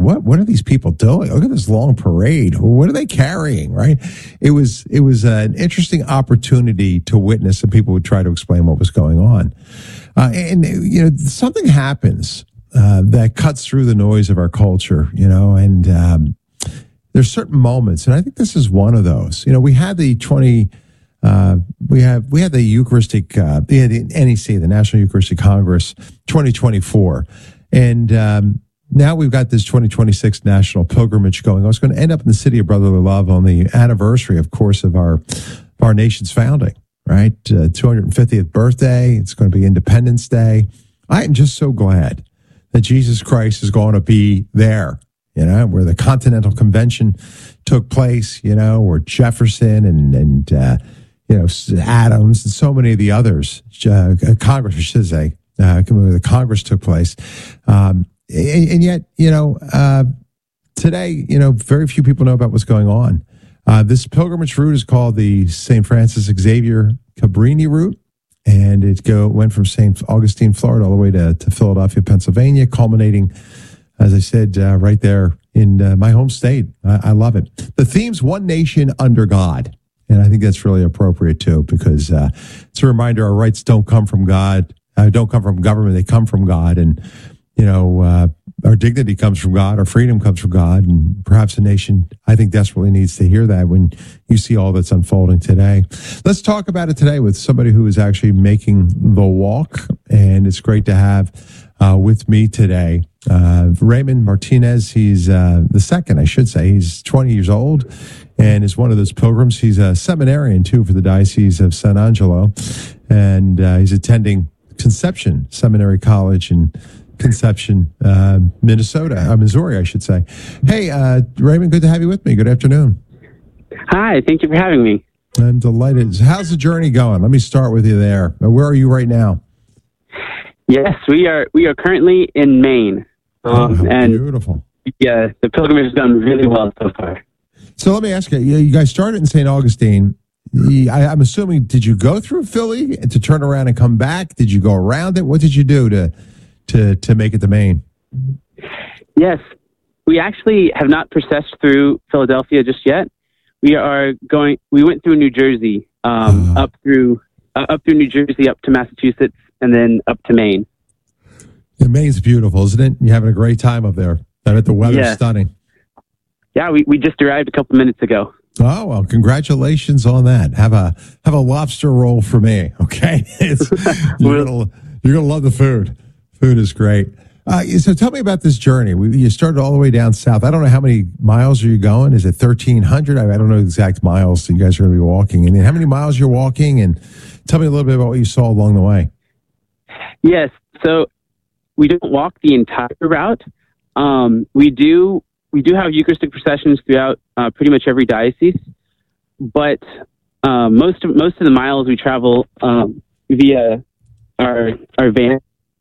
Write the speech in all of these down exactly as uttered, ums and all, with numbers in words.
what what are these people doing? Look at this long parade. What are they carrying? Right? It was it was an interesting opportunity to witness, and people would try to explain what was going on. Uh, and you know, something happens uh, that cuts through the noise of our culture. You know, and um, there's certain moments, and I think this is one of those. You know, we had the twenty. Uh, we have we had the Eucharistic, uh, the, the N E C, the National Eucharistic Congress, twenty twenty-four, and um, now we've got this twenty twenty-six national pilgrimage going. I was going to end up in the city of brotherly love on the anniversary, of course, of our of our nation's founding. Right, uh, two hundred fiftieth birthday. It's going to be Independence Day. I am just so glad that Jesus Christ is going to be there. You know, where the Continental Convention took place. You know, where Jefferson and and uh, you know, Adams and so many of the others, uh, Congress, I should say, uh, the Congress took place. Um, and, and yet, you know, uh, today, you know, very few people know about what's going on. Uh, this pilgrimage route is called the Saint Francis Xavier Cabrini route, and it go went from Saint Augustine, Florida, all the way to, to Philadelphia, Pennsylvania, culminating, as I said, uh, right there in uh, my home state. I, I love it. The theme's One Nation Under God. And I think that's really appropriate, too, because uh, it's a reminder our rights don't come from God, uh, don't come from government, they come from God. And, you know, uh, our dignity comes from God, our freedom comes from God. And perhaps the nation, I think, desperately needs to hear that when you see all that's unfolding today. Let's talk about it today with somebody who is actually making the walk. And it's great to have uh, with me today uh, Raymond Martinez. He's uh, the second, I should say. He's twenty years old. And is one of those pilgrims. He's a seminarian, too, for the Diocese of San Angelo. And uh, he's attending Conception Seminary College in Conception, uh, Minnesota, uh, Missouri, I should say. Hey, uh, Raymond, good to have you with me. Good afternoon. Hi, thank you for having me. I'm delighted. How's the journey going? Let me start with you there. Where are you right now? Yes, we are We are currently in Maine. Um, oh, and beautiful. Yeah, the pilgrimage has done really well so far. So let me ask you, you guys started in Saint Augustine. I, I'm assuming, did you go through Philly to turn around and come back? Did you go around it? What did you do to to to make it to Maine? Yes, we actually have not processed through Philadelphia just yet. We are going. We went through New Jersey, um, uh, up through uh, up through New Jersey, up to Massachusetts, and then up to Maine. Yeah, Maine's beautiful, isn't it? You're having a great time up there. I bet the weather's yeah. stunning. Yeah, we, we just arrived a couple minutes ago. Oh, well, congratulations on that. Have a have a lobster roll for me, okay? It's, you're gonna you're gonna love the food. Food is great. Uh, so tell me about this journey. We, you started all the way down south. I don't know how many miles are you going. Is it thirteen hundred? I, I don't know the exact miles that you guys are going to be walking. And then how many miles you're walking? And tell me a little bit about what you saw along the way. Yes. So we don't walk the entire route. Um, we do. We do have Eucharistic processions throughout uh, pretty much every diocese, but uh, most of most of the miles we travel um, via our our van.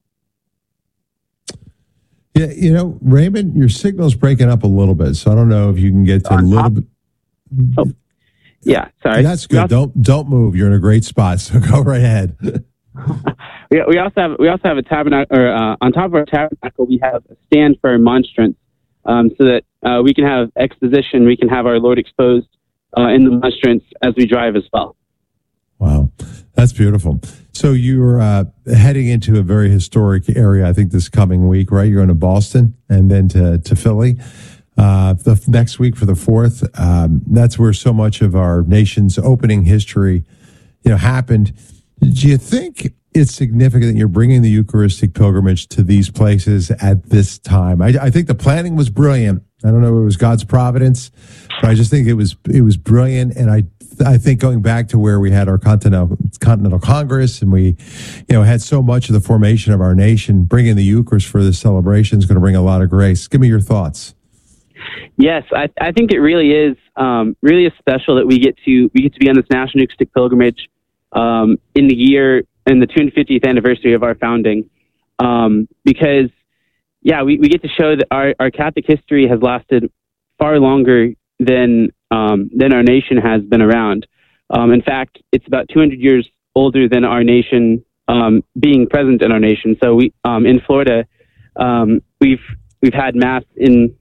Yeah, you know, Raymond, your signal's breaking up a little bit, so I don't know if you can get to a little bit. Oh, yeah, sorry. That's good. Also, don't don't move. You're in a great spot, so go right ahead. we, we also have we also have a tabernacle, or uh, on top of our tabernacle, we have a stand for monstrance. Um, so that uh, we can have exposition, we can have our Lord exposed uh, in the monstrance as we drive as well. Wow, that's beautiful. So you're uh, heading into a very historic area, I think, this coming week, right? You're going to Boston and then to, to Philly. Uh, the next week for the fourth, um, that's where so much of our nation's opening history, you know, happened. Do you think it's significant that you're bringing the Eucharistic pilgrimage to these places at this time? I, I think the planning was brilliant. I don't know if it was God's providence, but I just think it was it was brilliant. And I I think going back to where we had our Continental Continental Congress and we, you know, had so much of the formation of our nation, bringing the Eucharist for this celebration is going to bring a lot of grace. Give me your thoughts. Yes, I, I think it really is um, really is special that we get to we get to be on this National Eucharistic pilgrimage um, in the year. And the two hundred fiftieth anniversary of our founding, um, because, yeah, we, we get to show that our, our Catholic history has lasted far longer than um, than our nation has been around. Um, in fact, it's about two hundred years older than our nation um, being present in our nation. So we um, in Florida, um, we've we've had Mass in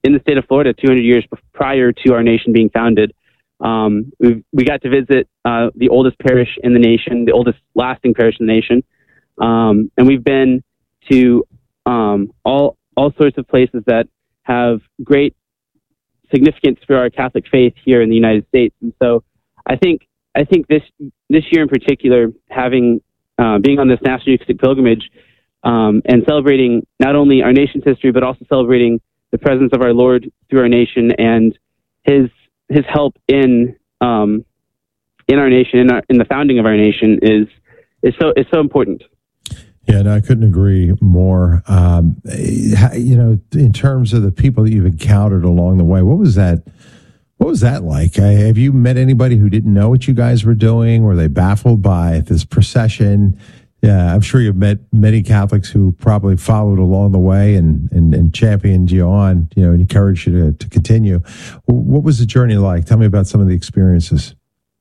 in the state of Florida two hundred years prior to our nation being founded. Um, we we got to visit uh, the oldest parish in the nation, the oldest lasting parish in the nation, um, and we've been to um, all all sorts of places that have great significance for our Catholic faith here in the United States. And so, I think I think this this year in particular, having uh, being on this National Eucharistic Pilgrimage um, and celebrating not only our nation's history but also celebrating the presence of our Lord through our nation and His His help in um, in our nation, in, our, in the founding of our nation, is is so is so important. Yeah, no, I couldn't agree more. Um, you know, in terms of the people that you've encountered along the way, what was that? What was that like? Have you met anybody who didn't know what you guys were doing? Were they baffled by this procession? Yeah, I'm sure you've met many Catholics who probably followed along the way and, and, and championed you on, you know, and encouraged you to, to continue. What was the journey like? Tell me about some of the experiences.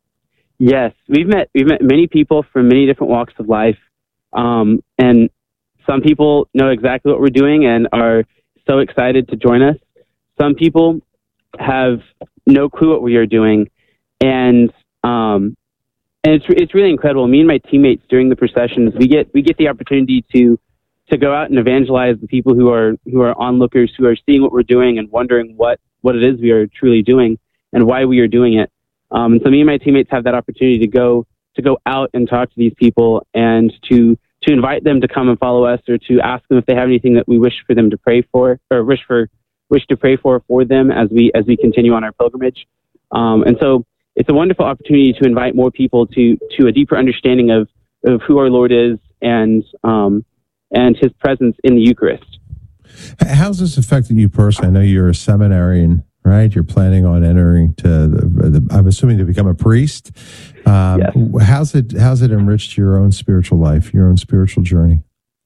Yes, we've met we've met many people from many different walks of life, um, and some people know exactly what we're doing and are so excited to join us. Some people have no clue what we are doing, and um, And it's it's really incredible. Me and my teammates during the processions, we get we get the opportunity to to go out and evangelize the people who are who are onlookers, who are seeing what we're doing and wondering what, what it is we are truly doing and why we are doing it. Um, and so me and my teammates have that opportunity to go to go out and talk to these people and to to invite them to come and follow us, or to ask them if they have anything that we wish for them to pray for, or wish for wish to pray for for them as we as we continue on our pilgrimage. Um, and so. It's a wonderful opportunity to invite more people to, to a deeper understanding of, of who our Lord is and um, and His presence in the Eucharist. How's this affected you personally? I know you're a seminarian, right? You're planning on entering to, the, the, I'm assuming, to become a priest. Um, yes. How's it how's it enriched your own spiritual life, your own spiritual journey?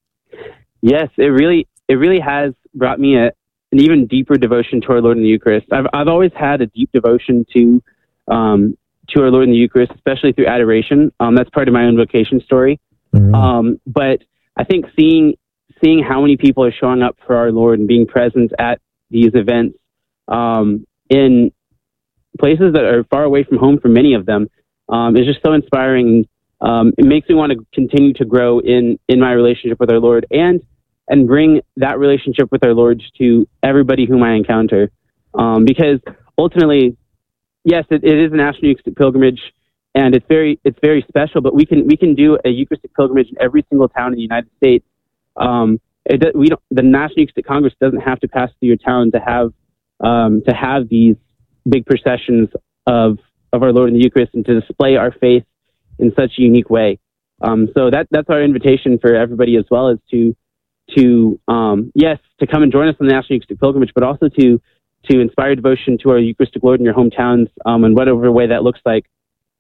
Yes, it really it really has brought me a, an even deeper devotion to our Lord in the Eucharist. I've I've always had a deep devotion to. Um, to our Lord in the Eucharist, especially through adoration. Um, that's part of my own vocation story. Right. Um, but I think seeing seeing how many people are showing up for our Lord and being present at these events um, in places that are far away from home for many of them um, is just so inspiring. Um, it makes me want to continue to grow in in my relationship with our Lord and and bring that relationship with our Lord to everybody whom I encounter. Um, because ultimately, yes, it, it is a National Eucharistic Pilgrimage, and it's very it's very special. But we can we can do a Eucharistic pilgrimage in every single town in the United States. Um, it, we don't, the National Eucharistic Congress doesn't have to pass through your town to have um, to have these big processions of of our Lord in the Eucharist and to display our faith in such a unique way. Um, so that that's our invitation for everybody as well, is to to um, yes to come and join us on the National Eucharistic Pilgrimage, but also to to inspire devotion to our Eucharistic Lord in your hometowns, um, and whatever way that looks like.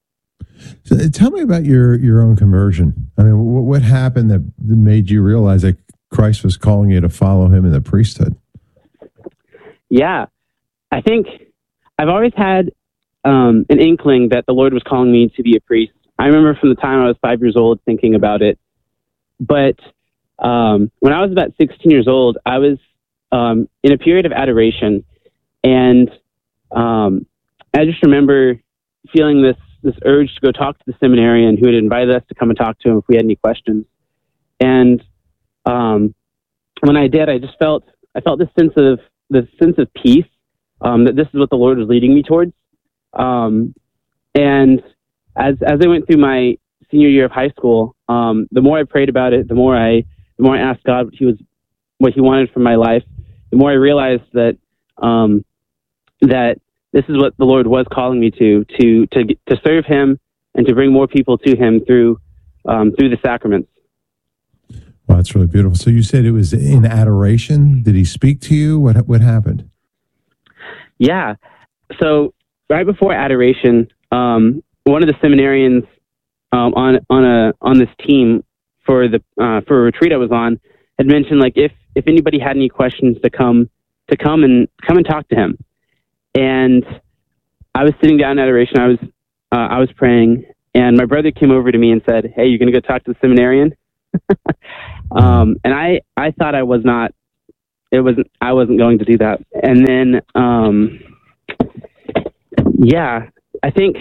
So tell me about your, your own conversion. I mean, what, what happened that made you realize that Christ was calling you to follow Him in the priesthood? Yeah, I think I've always had um, an inkling that the Lord was calling me to be a priest. I remember from the time I was five years old thinking about it. But um, when I was about sixteen years old, I was um, in a period of adoration. And um, I just remember feeling this this urge to go talk to the seminarian who had invited us to come and talk to him if we had any questions. And um, when I did, I just felt I felt this sense of this sense of peace, um, that this is what the Lord was leading me towards. Um, and as as I went through my senior year of high school, um, the more I prayed about it, the more I the more I asked God what He was what He wanted from my life, the more I realized that. Um, that this is what the Lord was calling me to, to, to, to serve Him and to bring more people to Him through, um, through the sacraments. Wow, that's really beautiful. So you said it was in adoration. Did He speak to you? What, what happened? Yeah. So right before adoration, um, one of the seminarians, um, on, on a, on this team for the, uh, for a retreat I was on had mentioned, like, if, if anybody had any questions to come, to come and come and talk to him. And I was sitting down in adoration. I was, uh, I was praying, and my brother came over to me and said, "Hey, you're going to go talk to the seminarian?" um, and I, I thought I was not, it wasn't, I wasn't going to do that. And then, um, yeah, I think,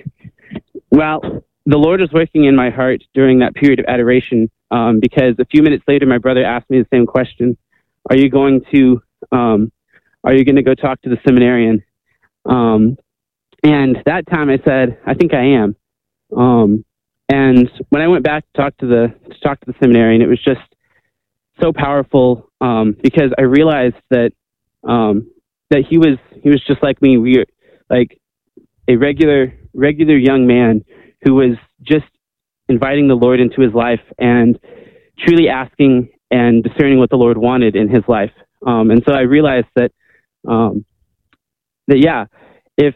well, the Lord was working in my heart during that period of adoration, um, because a few minutes later, my brother asked me the same question. Are you going to, um, are you going to go talk to the seminarian? Um, and that time I said, I think I am. Um, and when I went back to talk to the, to talk to the seminarian, it was just so powerful, um, because I realized that, um, that he was, he was just like me. We were like a regular, regular young man who was just inviting the Lord into his life and truly asking and discerning what the Lord wanted in his life. Um, and so I realized that, um, that, yeah, if,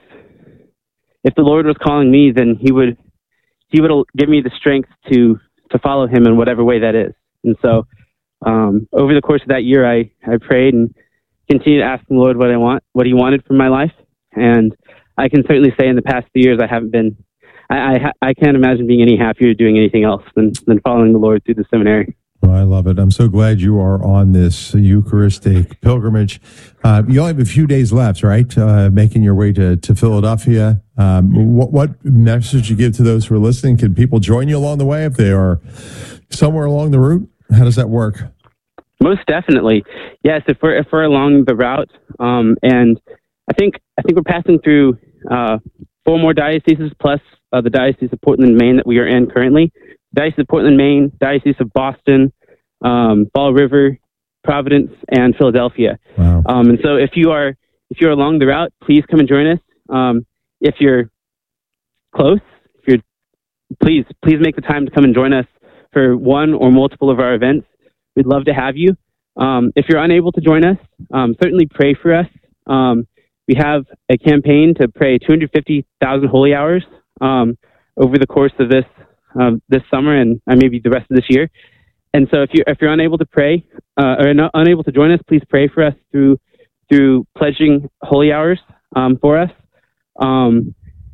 if the Lord was calling me, then he would, he would give me the strength to, to follow him in whatever way that is. And so, um, over the course of that year, I, I prayed and continued to ask the Lord what I want, what he wanted from my life. And I can certainly say in the past few years, I haven't been, I, I, I can't imagine being any happier doing anything else than, than following the Lord through the seminary. Well, I love it. I'm so glad you are on this Eucharistic pilgrimage. Uh, you only have a few days left, right? Uh, making your way to, to Philadelphia. Um, what, what message you give to those who are listening? Can people join you along the way if they are somewhere along the route? How does that work? Most definitely. Yes, if we're, if we're along the route, um, and I think, I think we're passing through, uh, four more dioceses plus, uh, the Diocese of Portland, Maine that we are in currently. Diocese of Portland, Maine, Diocese of Boston, um, Fall River, Providence, and Philadelphia. Wow. Um, and so if you are, if you're along the route, please come and join us. Um, if you're close, if you're, please, please make the time to come and join us for one or multiple of our events. We'd love to have you. Um, if you're unable to join us, um, certainly pray for us. Um, we have a campaign to pray two hundred fifty thousand holy hours um, over the course of this um, this summer and uh, maybe the rest of this year. And so, if you if you're unable to pray uh, or not, unable to join us, please pray for us through through pledging holy hours um, for us. Um,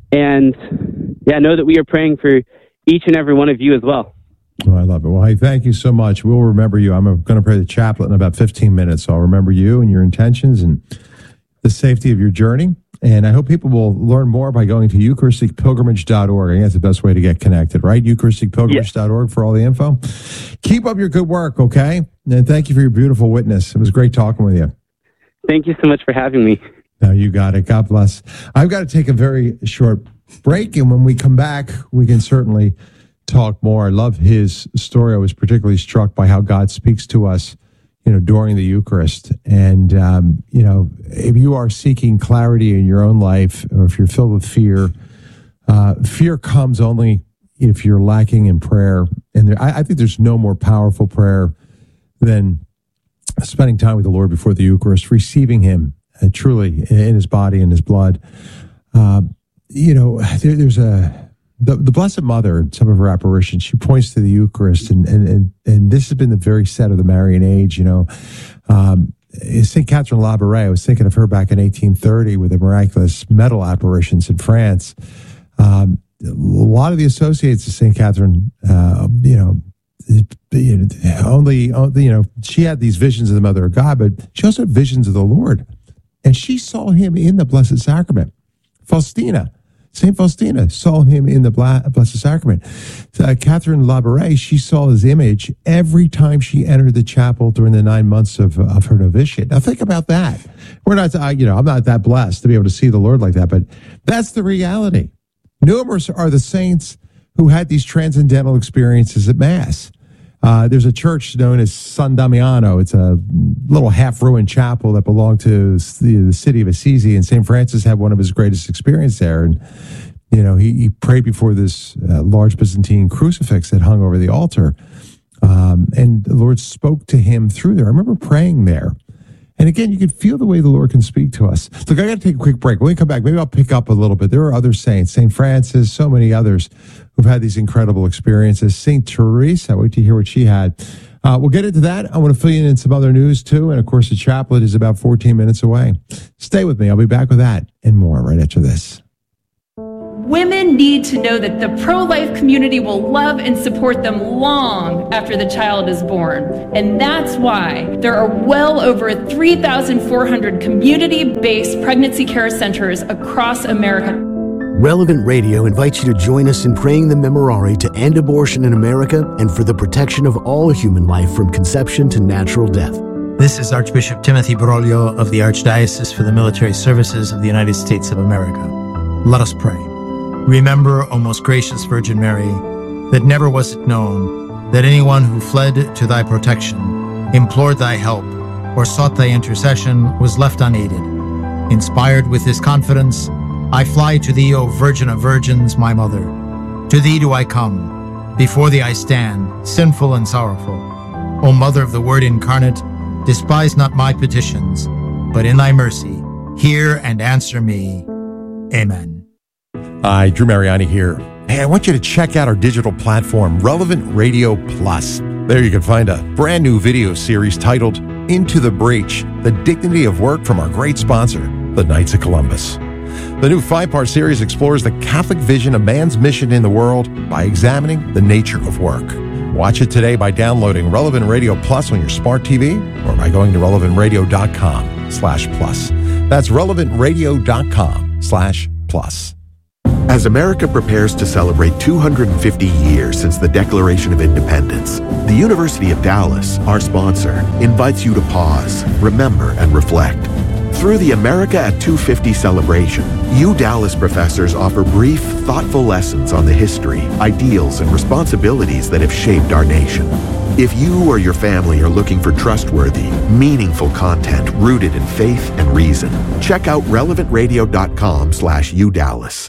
and yeah, know that we are praying for each and every one of you as well. Oh, I love it. Well, hey, thank you so much. We'll remember you. I'm going to pray the chaplet in about fifteen minutes. So I'll remember you and your intentions and the safety of your journey. And I hope people will learn more by going to Eucharistic Pilgrimage dot org. I think that's the best way to get connected, right? Eucharistic Pilgrimage dot org for all the info. Keep up your good work, okay? And thank you for your beautiful witness. It was great talking with you. Thank you so much for having me. No, you got it. God bless. I've got to take a very short break, and when we come back, we can certainly talk more. I love his story. I was particularly struck by how God speaks to us, you know, during the Eucharist. And, um, you know, if you are seeking clarity in your own life, or if you're filled with fear, uh, fear comes only if you're lacking in prayer. And there, I, I think there's no more powerful prayer than spending time with the Lord before the Eucharist, receiving him uh, truly in his body and his blood. Uh, you know, there, there's a... The, the Blessed Mother, in some of her apparitions, she points to the Eucharist, and, and, and, and this has been the very set of the Marian age, you know. Um, Saint Catherine Labouré, I was thinking of her back in eighteen thirty with the miraculous medal apparitions in France. Um, a lot of the associates of Saint Catherine, uh, you know, only, you know, she had these visions of the Mother of God, but she also had visions of the Lord. And she saw him in the Blessed Sacrament. Faustina. Saint Faustina saw him in the Blessed Sacrament. Uh, Catherine Labouré, she saw his image every time she entered the chapel during the nine months of, of her novitiate. Now think about that. We're not, uh, you know, I'm not that blessed to be able to see the Lord like that, but that's the reality. Numerous are the saints who had these transcendental experiences at Mass. Uh, there's a church known as San Damiano. It's a little half-ruined chapel that belonged to the, the city of Assisi, and Saint Francis had one of his greatest experiences there. And, you know, he, he prayed before this uh, large Byzantine crucifix that hung over the altar. Um, and the Lord spoke to him through there. I remember praying there. And again, you can feel the way the Lord can speak to us. Look, I got to take a quick break. When we come back, maybe I'll pick up a little bit. There are other saints, Saint Francis, so many others who've had these incredible experiences. Saint Teresa, wait to hear what she had. Uh, we'll get into that. I want to fill you in on some other news, too. And, of course, the chaplet is about fourteen minutes away. Stay with me. I'll be back with that and more right after this. Women need to know that the pro-life community will love and support them long after the child is born. And that's why there are well over three thousand four hundred community-based pregnancy care centers across America. Relevant Radio invites you to join us in praying the Memorare to end abortion in America and for the protection of all human life from conception to natural death. This is Archbishop Timothy Broglio of the Archdiocese for the Military Services of the United States of America. Let us pray. Remember, O most gracious Virgin Mary, that never was it known that anyone who fled to thy protection, implored thy help, or sought thy intercession was left unaided. Inspired with this confidence, I fly to thee, O Virgin of Virgins, my Mother. To thee do I come. Before thee I stand, sinful and sorrowful. O Mother of the Word incarnate, despise not my petitions, but in thy mercy, hear and answer me. Amen. Hi, Drew Mariani here. Hey, I want you to check out our digital platform, Relevant Radio Plus. There you can find a brand new video series titled Into the Breach, The Dignity of Work from our great sponsor, the Knights of Columbus. The new five-part series explores the Catholic vision of man's mission in the world by examining the nature of work. Watch it today by downloading Relevant Radio Plus on your smart T V or by going to relevant radio dot com slash plus. That's relevant radio dot com slash plus. As America prepares to celebrate two hundred fifty years since the Declaration of Independence, the University of Dallas, our sponsor, invites you to pause, remember, and reflect. Through the America at two fifty celebration, U Dallas professors offer brief, thoughtful lessons on the history, ideals, and responsibilities that have shaped our nation. If you or your family are looking for trustworthy, meaningful content rooted in faith and reason, check out relevant radio dot com slash U Dallas.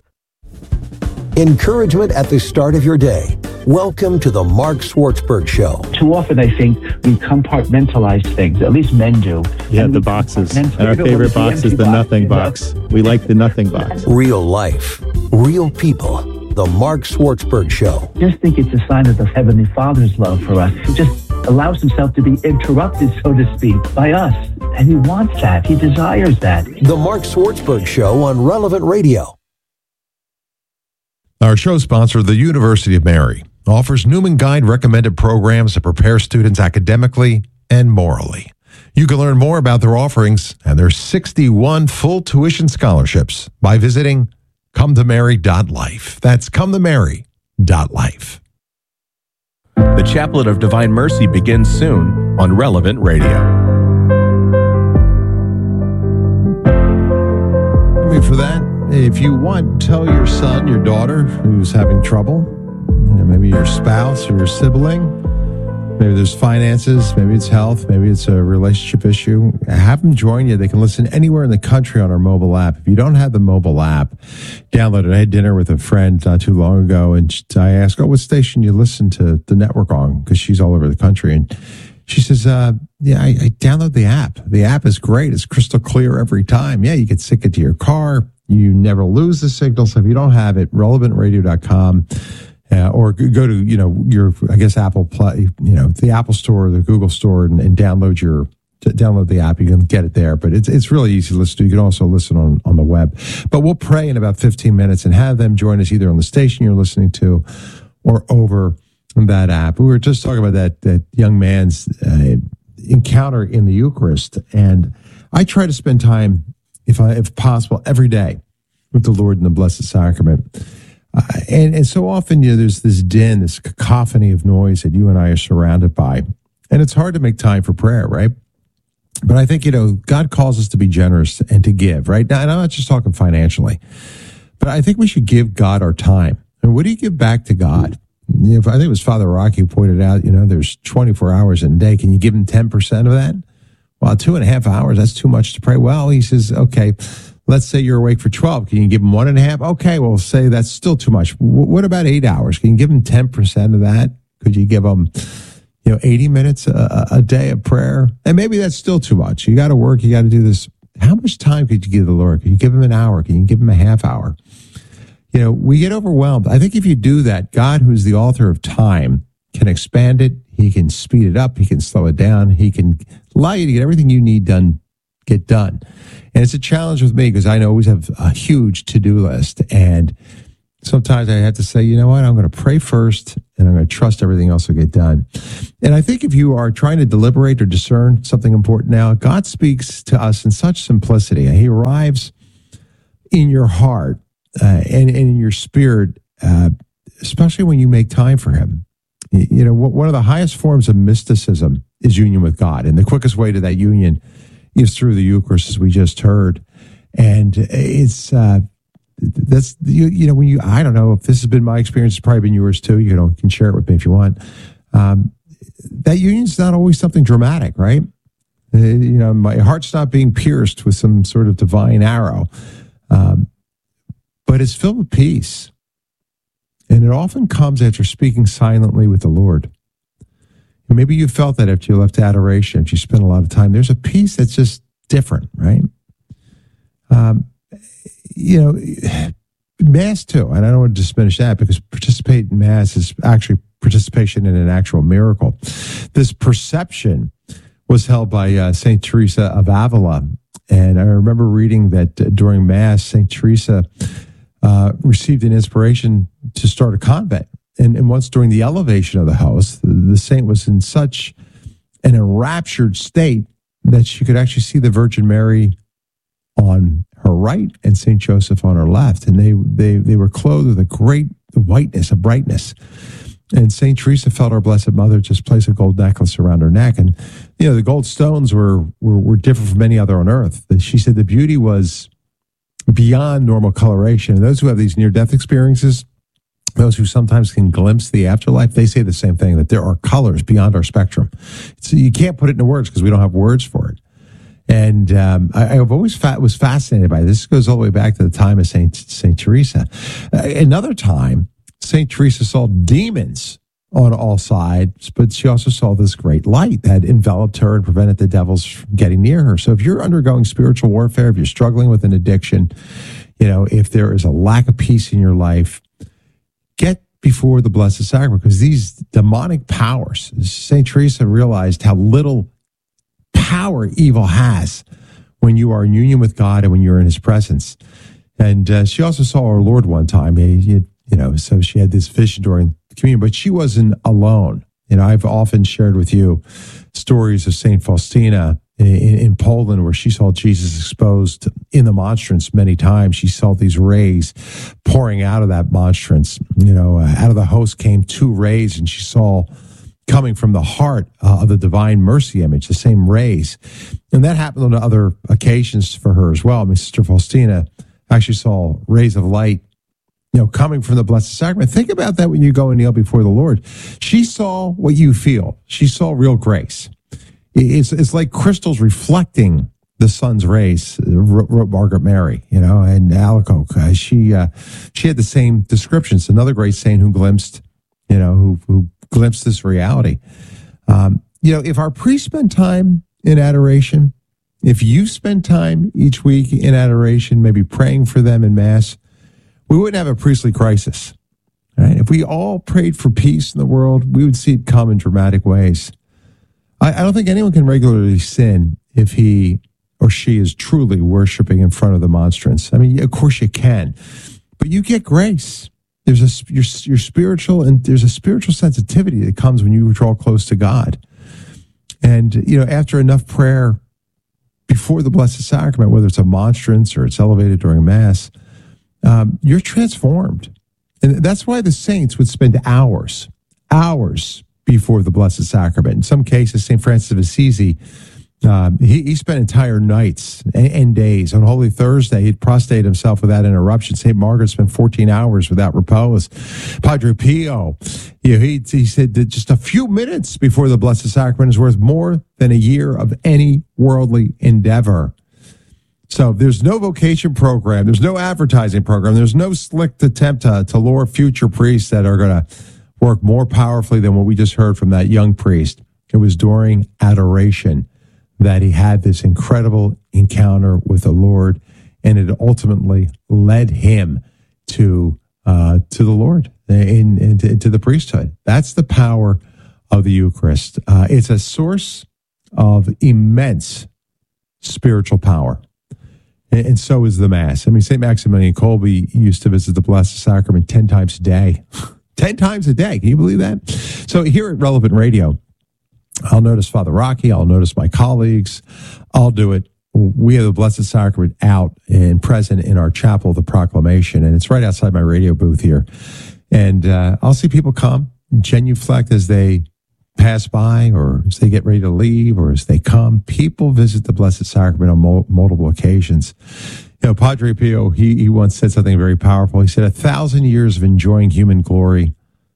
Encouragement at the start of your day. Welcome to the Mark Swartzberg Show. Too often I think we compartmentalize things, at least men do. Yeah, the boxes. And our favorite box is the nothing box. We like the nothing box. Real life, real people. The Mark Swartzberg Show. Just think it's a sign of the Heavenly Father's love for us. He just allows himself to be interrupted, so to speak, by us. And he wants that. He desires that. The Mark Swartzberg Show on Relevant Radio. Our show sponsor, the University of Mary, offers Newman Guide recommended programs that prepare students academically and morally. You can learn more about their offerings and their sixty-one full tuition scholarships by visiting come to mary dot life. That's come to mary dot life. The Chaplet of Divine Mercy begins soon on Relevant Radio. I mean, for that, if you want, tell your son, your daughter who's having trouble, you know, maybe your spouse or your sibling, maybe there's finances, maybe it's health, maybe it's a relationship issue. Have them join you. They can listen anywhere in the country on our mobile app. If you don't have the mobile app, download it. I had dinner with a friend not too long ago, and I asked, oh, what station you listen to the network on? Because she's all over the country. And she says, uh, yeah, I, I download the app. The app is great. It's crystal clear every time. Yeah, you can stick it to your car. You never lose the signal. So if you don't have it, relevant radio dot com uh, or go to, you know, your, I guess, Apple Play, you know, the Apple Store, the Google Store, and, and download your, download the app. You can get it there, but it's it's really easy to listen to. You can also listen on, on the web. But we'll pray in about fifteen minutes and have them join us either on the station you're listening to or over that app. We were just talking about that, that young man's uh, encounter in the Eucharist. And I try to spend time, if I, if possible, every day with the Lord in the Blessed Sacrament. Uh, and, and so often, you know, there's this din, this cacophony of noise that you and I are surrounded by. And it's hard to make time for prayer, right? But I think, you know, God calls us to be generous and to give, right? Now, and I'm not just talking financially, but I think we should give God our time. And what do you give back to God? You know, I think it was Father Rocky who pointed out, you know, there's twenty-four hours in a day. Can you give him ten percent of that? Well, two and a half hours, that's too much to pray. Well, he says, okay, let's say you're awake for twelve. Can you give him one and a half? Okay, well, say that's still too much. W- what about eight hours? Can you give him ten percent of that? Could you give him, you know, eighty minutes a, a day of prayer? And maybe that's still too much. You got to work. You got to do this. How much time could you give the Lord? Can you give him an hour? Can you give him a half hour? You know, we get overwhelmed. I think if you do that, God, who's the author of time, can expand it. He can speed it up. He can slow it down. He can allow you to get everything you need done, get done. And it's a challenge with me because I always have a huge to-do list. And Sometimes I have to say, you know what, I'm going to pray first and I'm going to trust everything else will get done. And I think if you are trying to deliberate or discern something important now, God speaks to us in such simplicity. He arrives in your heart uh, and, and in your spirit, uh, especially when you make time for him. You know, one of the highest forms of mysticism is union with God. And the quickest way to that union is through the Eucharist, as we just heard. And it's... Uh, That's, you, you know, when you, I don't know if this has been my experience, it's probably been yours too. You know, can share it with me if you want. Um, that union's not always something dramatic, right? Uh, you know, my heart's not being pierced with some sort of divine arrow, um, but it's filled with peace. And it often comes after speaking silently with the Lord. And maybe you felt that after you left adoration, after you spent a lot of time. There's a peace that's just different, right? Um, You know, Mass too, and I don't want to diminish that because participate in Mass is actually participation in an actual miracle. This perception was held by uh, Saint Teresa of Avila, and I remember reading that uh, during Mass, Saint Teresa uh, received an inspiration to start a convent. And, and once during the elevation of the host, the, the saint was in such an enraptured state that she could actually see the Virgin Mary on her right and Saint Joseph on her left. And they, they, they were clothed with a great whiteness, a brightness. And Saint Teresa felt our Blessed Mother just place a gold necklace around her neck. And, you know, the gold stones were, were, were different from any other on earth. She said the beauty was beyond normal coloration. And those who have these near-death experiences, those who sometimes can glimpse the afterlife, they say the same thing, that there are colors beyond our spectrum. So you can't put it into words because we don't have words for it. And um, I, I've always fa- was fascinated by this. This goes all the way back to the time of Saint Saint Teresa. Uh, another time, Saint Teresa saw demons on all sides, but she also saw this great light that enveloped her and prevented the devils from getting near her. So if you're undergoing spiritual warfare, if you're struggling with an addiction, you know, if there is a lack of peace in your life, get before the Blessed Sacrament, because these demonic powers, Saint Teresa realized how little power evil has when you are in union with God and when you're in his presence. And uh, she also saw our Lord one time, he, he, you know, so she had this vision during communion, but she wasn't alone. You know, I've often shared with you stories of Saint Faustina in, in Poland, where she saw Jesus exposed in the monstrance many times. She saw these rays pouring out of that monstrance. You know, uh, out of the host came two rays, and she saw coming from the heart uh, of the divine mercy image, the same rays. And that happened on other occasions for her as well. I mean, Sister Faustina actually saw rays of light, you know, coming from the Blessed Sacrament. Think about that when you go and kneel before the Lord. She saw what you feel. She saw real grace. It's, it's like crystals reflecting the sun's rays, wrote Margaret Mary, you know, and Alacoque. Uh, she, uh, she had the same descriptions. Another great saint who glimpsed, you know, who, who glimpse this reality. Um, you know, if our priests spend time in adoration, if you spend time each week in adoration, maybe praying for them in Mass, we wouldn't have a priestly crisis. Right? If we all prayed for peace in the world, we would see it come in dramatic ways. I, I don't think anyone can regularly sin if he or she is truly worshiping in front of the monstrance. I mean, of course you can, but you get grace. There's a you're, you're spiritual, and there's a spiritual sensitivity that comes when you draw close to God. And, you know, after enough prayer before the Blessed Sacrament, whether it's a monstrance or it's elevated during Mass, um, you're transformed. And that's why the saints would spend hours, hours before the Blessed Sacrament. In some cases, Saint Francis of Assisi, Um, he, he spent entire nights and, and days. On Holy Thursday, he'd prostrate himself without interruption. Saint Margaret spent fourteen hours without repose. Padre Pio, you know, he, he said that just a few minutes before the Blessed Sacrament is worth more than a year of any worldly endeavor. So there's no vocation program. There's no advertising program. There's no slick attempt to, to lure future priests that are going to work more powerfully than what we just heard from that young priest. It was during adoration that he had this incredible encounter with the Lord, and it ultimately led him to uh, to the Lord, in, in, into the priesthood. That's the power of the Eucharist. Uh, it's a source of immense spiritual power. And, and so is the Mass. I mean, Saint Maximilian Kolbe used to visit the Blessed Sacrament ten times a day. ten times a day. Can you believe that? So here at Relevant Radio, I'll notice Father Rocky. I'll notice my colleagues. I'll do it. We have the Blessed Sacrament out and present in our chapel, the Proclamation, and it's right outside my radio booth here. And uh, I'll see people come, genuflect as they pass by, or as they get ready to leave, or as they come. People visit the Blessed Sacrament on mo- multiple occasions. You know, Padre Pio, he, he once said something very powerful. He said, a thousand years of enjoying human glory,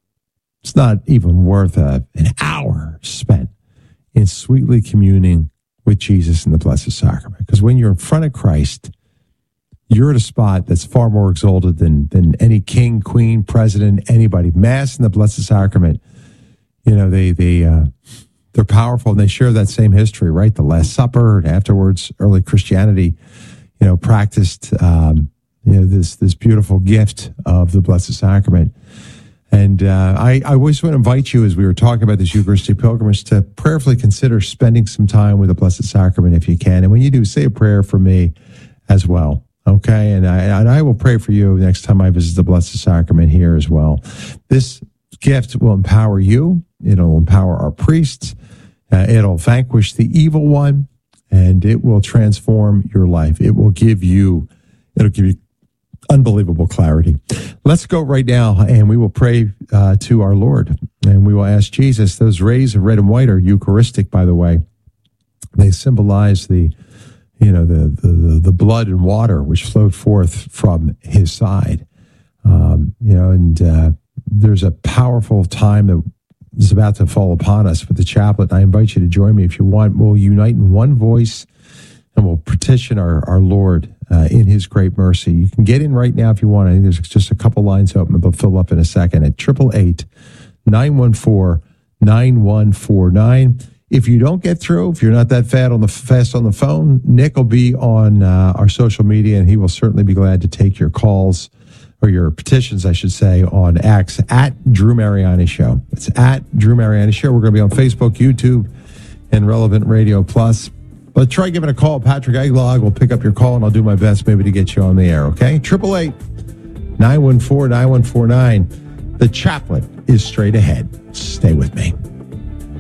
it's not even worth a, an hour spent in sweetly communing with Jesus in the Blessed Sacrament. Because when you're in front of Christ, you're at a spot that's far more exalted than, than any king, queen, president, anybody. Mass and the Blessed Sacrament, you know, they, they, uh, they're powerful, and they share that same history, right? The Last Supper, and afterwards, early Christianity, you know, practiced, um, you know, this, this beautiful gift of the Blessed Sacrament. And uh, I, I always want to invite you, as we were talking about this Eucharistic pilgrimage, to prayerfully consider spending some time with the Blessed Sacrament if you can. And when you do, say a prayer for me as well, okay? And I, and I will pray for you next time I visit the Blessed Sacrament here as well. This gift will empower you. It'll empower our priests. Uh, it'll vanquish the evil one, and it will transform your life. It will give you, it'll give you unbelievable clarity. Let's go right now, and we will pray uh, to our Lord, and we will ask Jesus. Those rays of red and white are Eucharistic, by the way. They symbolize the, you know, the the, the blood and water which flowed forth from his side. Um, you know, and uh, there's a powerful time that is about to fall upon us with the chaplet. I invite you to join me if you want. We'll unite in one voice, and we'll petition our, our Lord uh, in his great mercy. You can get in right now if you want. I think there's just a couple lines open. They'll fill up in a second at eight eight eight, nine one four, nine one four nine. If you don't get through, if you're not that fast on the, fast on the phone, Nick will be on uh, our social media, and he will certainly be glad to take your calls, or your petitions, I should say, on X at Drew Mariani Show. It's at Drew Mariani Show. We're going to be on Facebook, YouTube, and Relevant Radio Plus. But try giving a call. Patrick Egglog will pick up your call, and I'll do my best maybe to get you on the air, okay? eight eight eight, nine one four, nine one four nine. The chaplet is straight ahead. Stay with me.